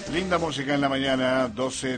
Linda música en la mañana,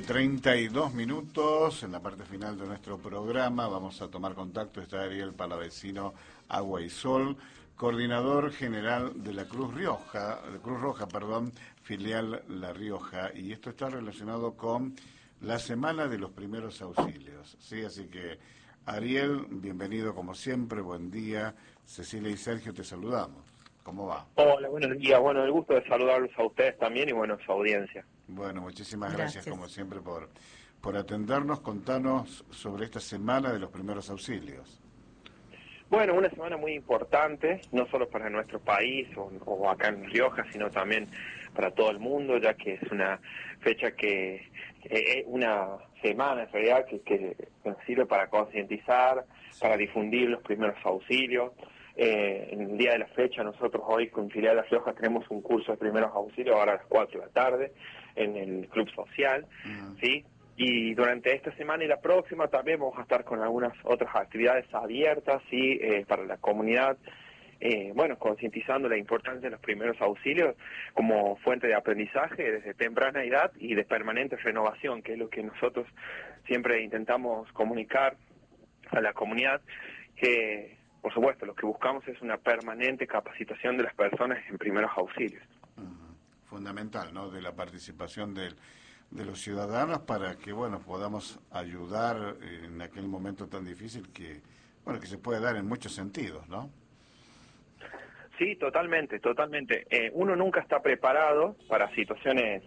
12:32. En la parte final de nuestro programa vamos a tomar contacto. Está Ariel Palavecino, Agua y Sol, coordinador general de la Cruz Roja, filial La Rioja. Y esto está relacionado con la Semana de los Primeros Auxilios. Sí, así que, Ariel, bienvenido como siempre, buen día. Cecilia y Sergio, te saludamos. ¿Cómo va? Hola, buenos días. Bueno, el gusto de saludarlos a ustedes también y bueno, a su audiencia. Bueno, muchísimas gracias como siempre por atendernos. Contanos sobre esta Semana de los Primeros Auxilios. Bueno, una semana muy importante, no solo para nuestro país o acá en Rioja, sino también para todo el mundo, ya que es una fecha una semana en realidad que nos sirve para concientizar, para difundir los primeros auxilios. En el día de la fecha, nosotros hoy con Filial de La Rioja tenemos un curso de primeros auxilios ahora a las 4 de la tarde en el Club Social, ¿sí? Y durante esta semana y la próxima también vamos a estar con algunas otras actividades abiertas, ¿sí? Para la comunidad, concientizando la importancia de los primeros auxilios como fuente de aprendizaje desde temprana edad y de permanente renovación, que es lo que nosotros siempre intentamos comunicar a la comunidad, que por supuesto lo que buscamos es una permanente capacitación de las personas en primeros auxilios. Fundamental, ¿no? De la participación de los ciudadanos para que, bueno, podamos ayudar en aquel momento tan difícil que se puede dar en muchos sentidos, ¿no? Sí, totalmente. Uno nunca está preparado para situaciones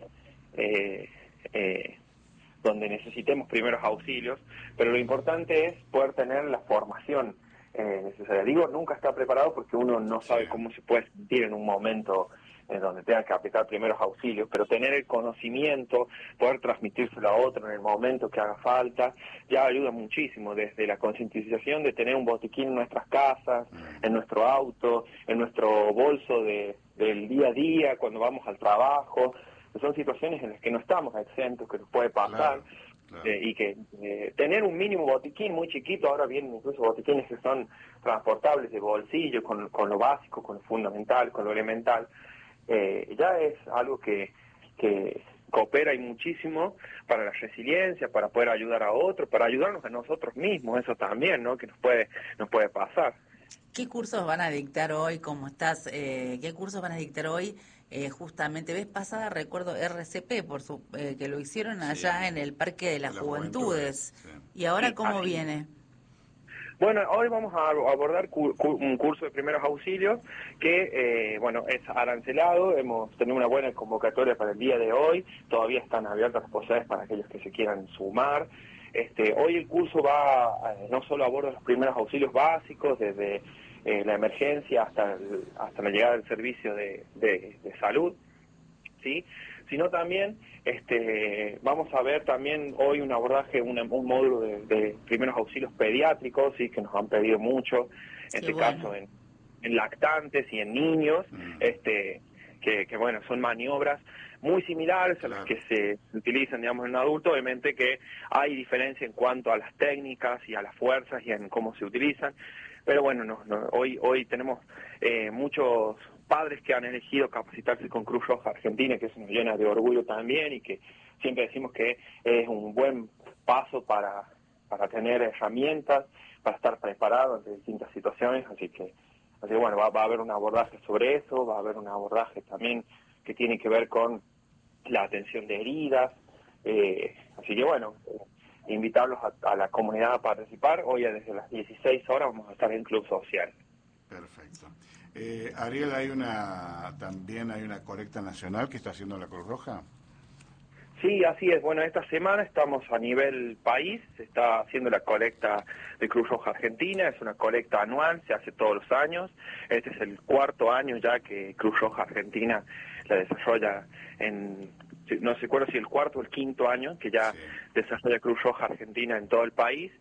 donde necesitemos primeros auxilios, pero lo importante es poder tener la formación necesaria. Digo, nunca está preparado porque uno no sabe cómo se puede sentir en un momento donde tenga que aplicar primeros auxilios, pero tener el conocimiento, poder transmitírselo a otro en el momento que haga falta, ya ayuda muchísimo, desde la concientización de tener un botiquín en nuestras casas, en nuestro auto, en nuestro bolso del día a día, cuando vamos al trabajo. Son situaciones en las que no estamos exentos, que nos puede pasar. Claro. Y que tener un mínimo botiquín muy chiquito, ahora vienen incluso botiquines que son transportables de bolsillo, con lo básico, con lo fundamental, con lo elemental, ya es algo que coopera y muchísimo para la resiliencia, para poder ayudar a otros, para ayudarnos a nosotros mismos, eso también, ¿no? Que nos puede pasar. ¿Qué cursos van a dictar hoy? ¿Cómo estás? ¿Qué cursos van a dictar hoy? Justamente, vez pasada recuerdo RCP, que lo hicieron allá en el Parque de las Juventudes. Sí. ¿Y ahora cómo viene? Bueno, hoy vamos a abordar un curso de primeros auxilios que, es arancelado. Hemos tenido una buena convocatoria para el día de hoy. Todavía están abiertas las posibilidades para aquellos que se quieran sumar. Hoy el curso va no solo aborda los primeros auxilios básicos, desde la emergencia hasta la llegada del servicio de salud, ¿sí? Sino también vamos a ver también hoy un abordaje, un módulo de primeros auxilios pediátricos, sí, que nos han pedido mucho, caso en lactantes y en niños, que son maniobras muy similares a las que se utilizan, digamos, en un adulto. Obviamente que hay diferencia en cuanto a las técnicas y a las fuerzas y en cómo se utilizan, pero bueno, hoy tenemos muchos padres que han elegido capacitarse con Cruz Roja Argentina, que eso nos llena de orgullo también, y que siempre decimos que es un buen paso para tener herramientas, para estar preparado ante distintas situaciones, así que bueno, va a haber un abordaje sobre eso, va a haber un abordaje también que tiene que ver con la atención de heridas, así que bueno, invitarlos a la comunidad a participar. Hoy desde las 16 horas vamos a estar en Club Social. Perfecto. Ariel, también hay una colecta nacional que está haciendo la Cruz Roja. Sí, así es. Bueno, esta semana estamos a nivel país, se está haciendo la colecta de Cruz Roja Argentina, es una colecta anual, se hace todos los años. Este es el 4º año ya que Cruz Roja Argentina la desarrolla no sé si el 4º o el 5º año que ya desarrolla Cruz Roja Argentina en todo el país.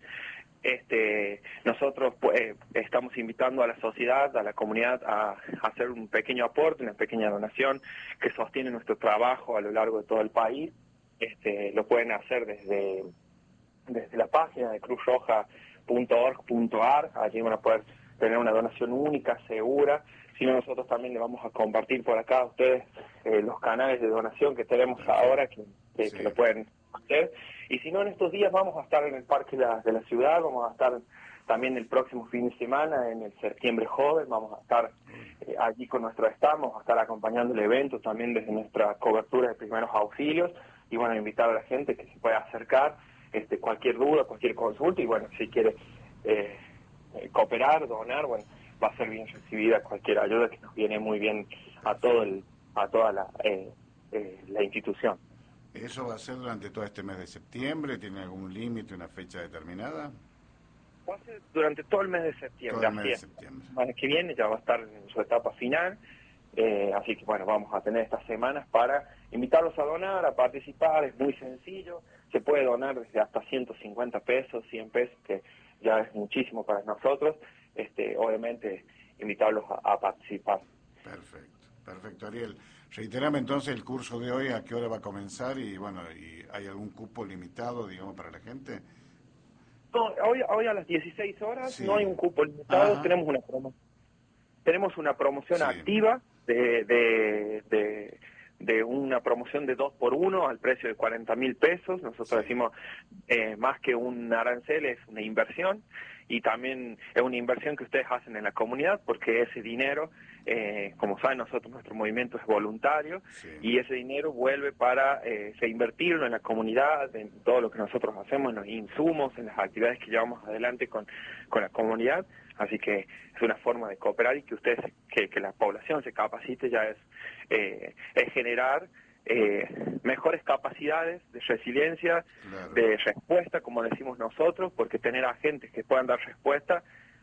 Nosotros estamos invitando a la sociedad, a la comunidad a hacer un pequeño aporte, una pequeña donación que sostiene nuestro trabajo a lo largo de todo el país. Lo pueden hacer desde la página de cruzroja.org.ar. Allí van a poder tener una donación única, segura, sino nosotros también le vamos a compartir por acá a ustedes los canales de donación que tenemos ahora, que lo pueden hacer. Y si no, en estos días vamos a estar en el Parque de la Ciudad, vamos a estar también el próximo fin de semana en el Septiembre Joven, vamos a estar allí con nuestro stand, vamos a estar acompañando el evento también desde nuestra cobertura de primeros auxilios, y bueno, invitar a la gente que se pueda acercar, cualquier duda, cualquier consulta, y bueno, si quiere cooperar, donar, bueno, va a ser bien recibida cualquier ayuda, que nos viene muy bien a toda la institución. ¿Eso va a ser durante todo este mes de septiembre? ¿Tiene algún límite, una fecha determinada? Va a ser durante todo el mes de septiembre. Todo el mes de septiembre. La semana que viene ya va a estar en su etapa final, así que bueno, vamos a tener estas semanas para invitarlos a donar, a participar. Es muy sencillo, se puede donar desde hasta 150 pesos, 100 pesos, que ya es muchísimo para nosotros. Obviamente invitarlos a participar. Perfecto, Ariel. Reiterame entonces el curso de hoy, ¿a qué hora va a comenzar? Y bueno, ¿y hay algún cupo limitado, digamos, para la gente? No, hoy a las 16 horas sí. No hay un cupo limitado. Ajá. Tenemos una promoción sí. activa de una promoción de 2x1 al precio de 40.000 pesos. Nosotros decimos, más que un arancel, es una inversión, y también es una inversión que ustedes hacen en la comunidad, porque ese dinero, como saben, nuestro movimiento es voluntario, y ese dinero vuelve para invertirlo en la comunidad, en todo lo que nosotros hacemos, en los insumos, en las actividades que llevamos adelante con la comunidad. Así que es una forma de cooperar, y que ustedes, que la población se capacite, ya es generar mejores capacidades de resiliencia, claro. de respuesta, como decimos nosotros, porque tener agentes que puedan dar respuesta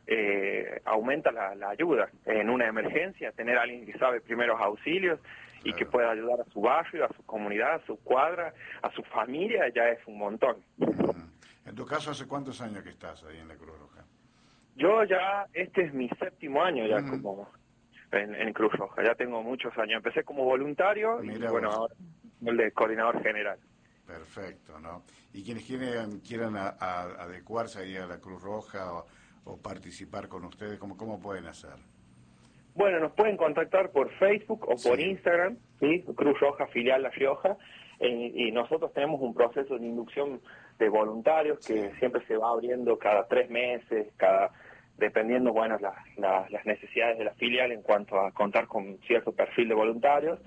aumenta la ayuda. En una emergencia, tener a alguien que sabe primeros auxilios y que pueda ayudar a su barrio, a su comunidad, a su cuadra, a su familia, ya es un montón. En tu caso, ¿hace cuántos años que estás ahí en la Cruz Roja? Yo ya, este es mi 7º año ya como en Cruz Roja, ya tengo muchos años. Empecé como voluntario. Mira, y bueno, ahora el de coordinador general. Perfecto, ¿no? Y quienes quieran adecuarse ahí a la Cruz Roja o participar con ustedes, ¿cómo pueden hacer? Bueno, nos pueden contactar por Facebook o por Instagram, ¿sí? Cruz Roja Filial La Rioja, y nosotros tenemos un proceso de inducción de voluntarios que siempre se va abriendo cada 3 meses, dependiendo, bueno, las necesidades de la filial en cuanto a contar con cierto perfil de voluntarios,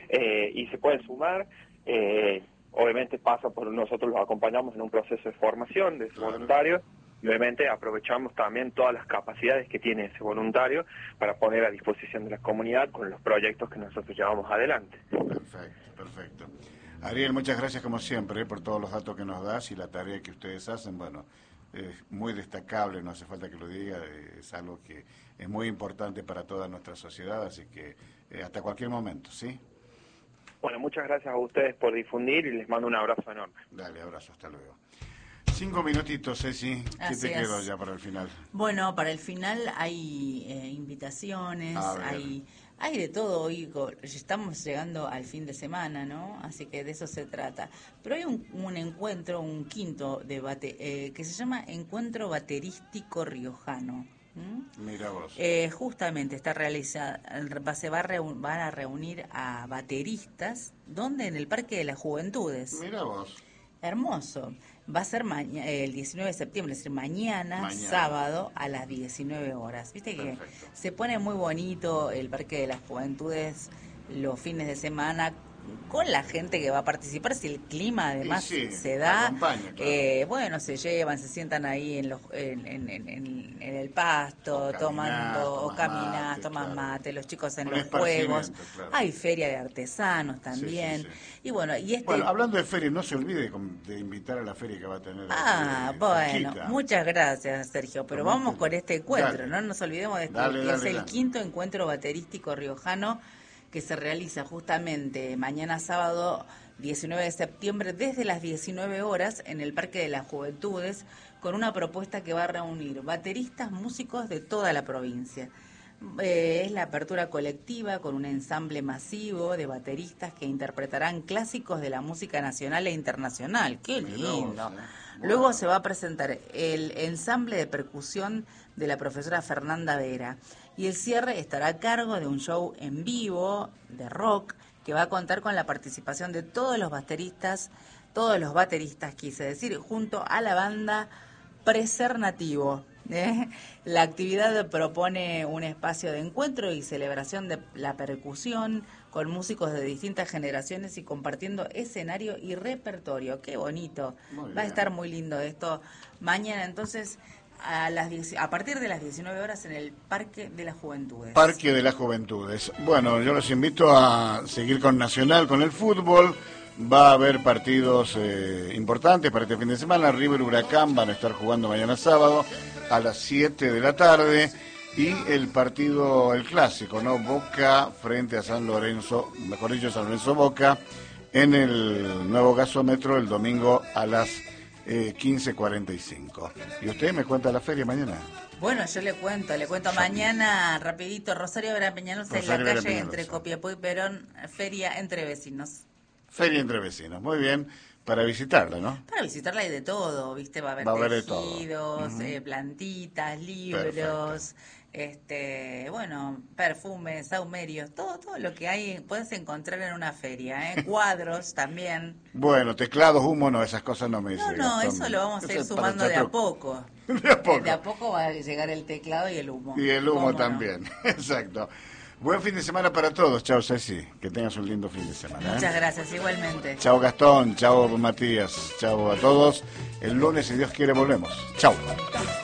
y se pueden sumar. Obviamente nosotros los acompañamos en un proceso de formación de ese voluntario, y obviamente aprovechamos también todas las capacidades que tiene ese voluntario para poner a disposición de la comunidad con los proyectos que nosotros llevamos adelante. Perfecto. Ariel, muchas gracias como siempre por todos los datos que nos das y la tarea que ustedes hacen. Bueno, es muy destacable, no hace falta que lo diga, es algo que es muy importante para toda nuestra sociedad, así que hasta cualquier momento, ¿sí? Bueno, muchas gracias a ustedes por difundir, y les mando un abrazo enorme. Dale, abrazo, hasta luego. 5 minutitos, Ceci. ¿Qué te quedó ya para el final? Bueno, para el final hay invitaciones, hay de todo. Hoy estamos llegando al fin de semana, ¿no? Así que de eso se trata. Pero hay un encuentro, un quinto debate, que se llama Encuentro Baterístico Riojano. Mira vos. Justamente está realizada, van a reunir a bateristas, ¿dónde? En el Parque de las Juventudes. Mira vos. Hermoso. Va a ser el 19 de septiembre, es decir, mañana, sábado, a las 19 horas. Viste que se pone muy bonito el Parque de las Juventudes los fines de semana, con la gente que va a participar, si el clima además se da, bueno, se llevan, se sientan ahí en el pasto, caminas, toman mate, los chicos en los juegos, hay feria de artesanos también, y bueno, bueno, hablando de feria, no se olvide de invitar a la feria que va a tener. Bueno, Conchita. Muchas gracias, Sergio, pero vamos con este encuentro, no nos olvidemos de que es el quinto encuentro baterístico riojano, que se realiza justamente mañana sábado 19 de septiembre desde las 19 horas en el Parque de las Juventudes, con una propuesta que va a reunir bateristas, músicos de toda la provincia. Es la apertura colectiva con un ensamble masivo de bateristas que interpretarán clásicos de la música nacional e internacional. ¡Qué lindo! Luego se va a presentar el ensamble de percusión de la profesora Fernanda Vera. Y el cierre estará a cargo de un show en vivo de rock que va a contar con la participación de todos los bateristas, quise decir, junto a la banda Preser Nativo. La actividad propone un espacio de encuentro y celebración de la percusión con músicos de distintas generaciones y compartiendo escenario y repertorio. ¡Qué bonito! Va a estar muy lindo esto. Mañana, entonces, a partir de las 19 horas en el Parque de las Juventudes. Parque de las Juventudes. Bueno, yo los invito a seguir con Nacional, con el fútbol. Va a haber partidos importantes para este fin de semana. River Huracán van a estar jugando mañana sábado a las 7 de la tarde. Y el partido, el clásico, ¿no? Boca frente a San Lorenzo, mejor dicho, San Lorenzo Boca, en el nuevo gasómetro el domingo a las 15:45. ¿Y usted me cuenta la feria mañana? Bueno, yo le cuento mañana, rapidito, Rosario Vera Peñalosa en la calle entre Copiapó y Perón, feria entre vecinos. Feria entre vecinos, muy bien, para visitarla, ¿no? Para visitarla hay de todo, ¿viste? Va a haber tejidos, plantitas, libros, bueno, perfumes, saumerios, todo lo que hay puedes encontrar en una feria, cuadros también. Bueno, teclados, humo, no, esas cosas no me dicen. No, eso lo vamos a ir sumando de a poco. De a poco va a llegar el teclado y el humo. Y el humo también, no? Exacto. Buen fin de semana para todos. Chao, Ceci. Que tengas un lindo fin de semana. Muchas gracias, igualmente. Chao, Gastón. Chao, Matías. Chao a todos. El lunes, si Dios quiere, volvemos. Chao.